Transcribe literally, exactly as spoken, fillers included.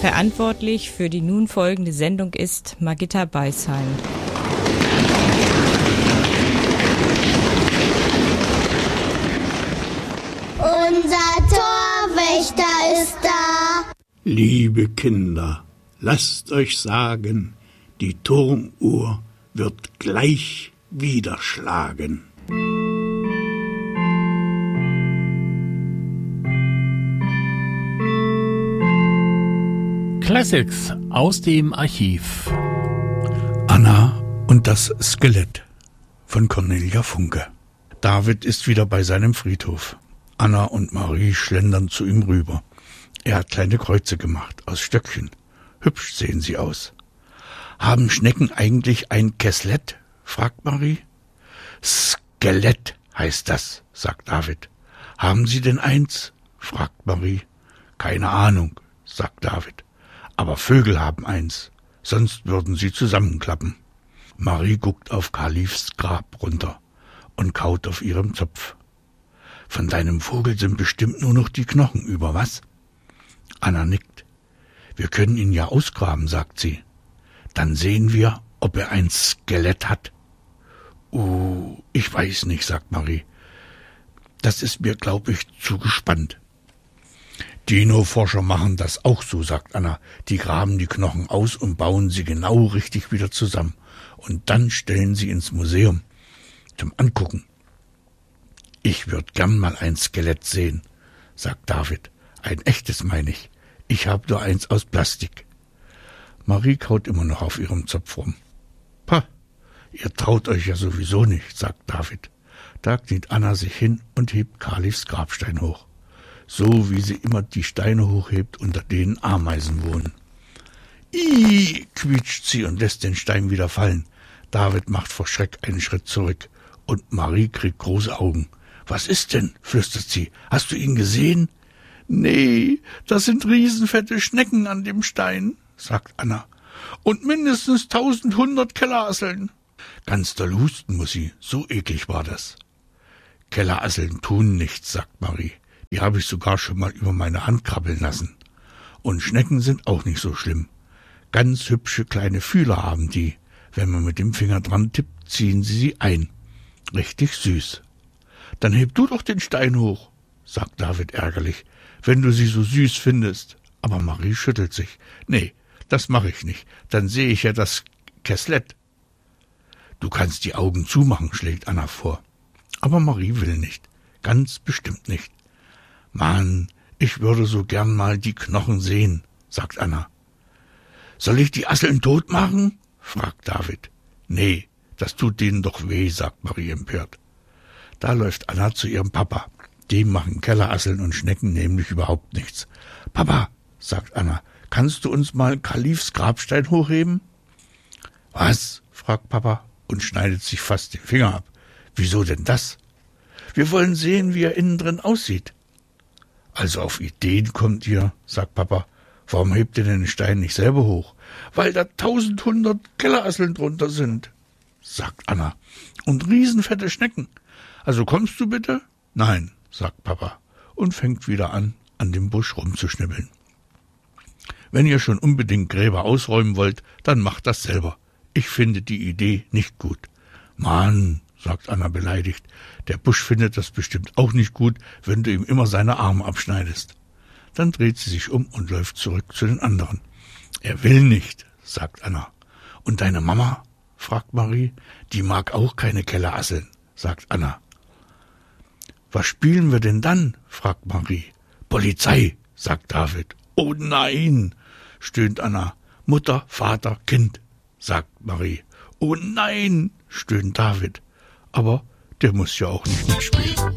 Verantwortlich für die nun folgende Sendung ist Margitta Beisheim. Unser Torwächter ist da. Liebe Kinder, lasst euch sagen, die Turmuhr wird gleich wieder schlagen. Classics aus dem Archiv. Anna und das Skelett von Cornelia Funke. David ist wieder bei seinem Friedhof. Anna und Marie schlendern zu ihm rüber. Er hat kleine Kreuze gemacht, aus Stöckchen. Hübsch sehen sie aus. Haben Schnecken eigentlich ein Kesslett? Fragt Marie. Skelett heißt das, sagt David. Haben Sie denn eins? Fragt Marie. Keine Ahnung, sagt David. Aber Vögel haben eins, sonst würden sie zusammenklappen. Marie guckt auf Kalifs Grab runter und kaut auf ihrem Zopf. Von deinem Vogel sind bestimmt nur noch die Knochen über, was? Anna nickt. Wir können ihn ja ausgraben, sagt sie. Dann sehen wir, ob er ein Skelett hat. Uh, ich weiß nicht, sagt Marie. Das ist mir, glaube ich, zu gespannt. Dino-Forscher machen das auch so, sagt Anna. Die graben die Knochen aus und bauen sie genau richtig wieder zusammen. Und dann stellen sie ins Museum zum Angucken. Ich würde gern mal ein Skelett sehen, sagt David. Ein echtes, meine ich. Ich habe nur eins aus Plastik. Marie kaut immer noch auf ihrem Zopf rum. Pah, ihr traut euch ja sowieso nicht, sagt David. Da kniet Anna sich hin und hebt Kalifs Grabstein hoch. So wie sie immer die Steine hochhebt, unter denen Ameisen wohnen. Ih, quietscht sie und lässt den Stein wieder fallen. David macht vor Schreck einen Schritt zurück und Marie kriegt große Augen. Was ist denn? Flüstert sie. Hast du ihn gesehen? Nee, das sind riesenfette Schnecken an dem Stein, sagt Anna. Und mindestens tausendhundert Kellerasseln. Ganz doll husten muss sie, so eklig war das. Kellerasseln tun nichts, sagt Marie. Die habe ich sogar schon mal über meine Hand krabbeln lassen. Und Schnecken sind auch nicht so schlimm. Ganz hübsche kleine Fühler haben die. Wenn man mit dem Finger dran tippt, ziehen sie sie ein. Richtig süß. Dann heb du doch den Stein hoch, sagt David ärgerlich, wenn du sie so süß findest. Aber Marie schüttelt sich. Nee, das mache ich nicht. Dann sehe ich ja das Kesslett. Du kannst die Augen zumachen, schlägt Anna vor. Aber Marie will nicht. Ganz bestimmt nicht. Mann, ich würde so gern mal die Knochen sehen, sagt Anna. Soll ich die Asseln tot machen? Fragt David. Nee, das tut denen doch weh, sagt Marie empört. Da läuft Anna zu ihrem Papa. Dem machen Kellerasseln und Schnecken nämlich überhaupt nichts. Papa, sagt Anna, kannst du uns mal Kalifs Grabstein hochheben? Was? Fragt Papa und schneidet sich fast den Finger ab. Wieso denn das? Wir wollen sehen, wie er innen drin aussieht. Also auf Ideen kommt ihr, sagt Papa. Warum hebt ihr den Stein nicht selber hoch? Weil da tausendhundert Kellerasseln drunter sind, sagt Anna. Und riesenfette Schnecken. Also kommst du bitte? Nein, sagt Papa und fängt wieder an, an dem Busch rumzuschnibbeln. Wenn ihr schon unbedingt Gräber ausräumen wollt, dann macht das selber. Ich finde die Idee nicht gut. Mann, sagt Anna beleidigt, der Busch findet das bestimmt auch nicht gut, wenn du ihm immer seine Arme abschneidest. Dann dreht sie sich um und läuft zurück zu den anderen. Er will nicht, sagt Anna. Und deine Mama? Fragt Marie. Die mag auch keine Kellerasseln, sagt Anna. Was spielen wir denn dann? Fragt Marie. Polizei, sagt David. Oh nein, stöhnt Anna. Mutter, Vater, Kind, sagt Marie. Oh nein, stöhnt David. Aber der muss ja auch nicht mitspielen.